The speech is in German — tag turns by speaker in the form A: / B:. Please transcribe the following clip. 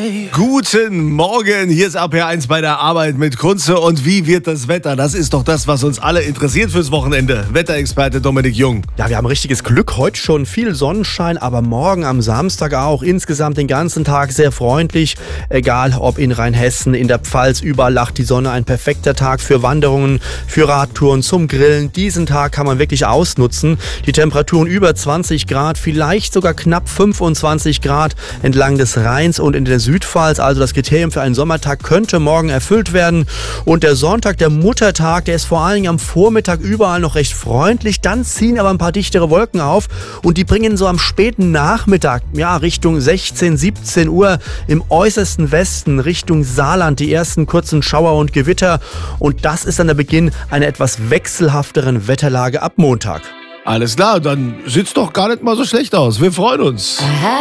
A: Guten Morgen, hier ist RPR1 bei der Arbeit mit Kunze. Und wie wird das Wetter? Das ist doch das, was uns alle interessiert fürs Wochenende. Wetterexperte Dominik Jung.
B: Ja, wir haben richtiges Glück. Heute schon viel Sonnenschein, aber morgen am Samstag auch. Insgesamt den ganzen Tag sehr freundlich. Egal ob in Rheinhessen, in der Pfalz, überall lacht die Sonne. Ein perfekter Tag für Wanderungen, für Radtouren, zum Grillen. Diesen Tag kann man wirklich ausnutzen. Die Temperaturen über 20 Grad, vielleicht sogar knapp 25 Grad entlang des Rheins und in der Südpfalz. Also das Kriterium für einen Sommertag könnte morgen erfüllt werden. Und der Sonntag, der Muttertag, der ist vor allen Dingen am Vormittag überall noch recht freundlich. Dann ziehen aber ein paar dichtere Wolken auf und die bringen so am späten Nachmittag, ja, Richtung 16, 17 Uhr im äußersten Westen, Richtung Saarland, die ersten kurzen Schauer und Gewitter. Und das ist dann der Beginn einer etwas wechselhafteren Wetterlage ab Montag.
A: Alles klar, dann sieht's doch gar nicht mal so schlecht aus. Wir freuen uns.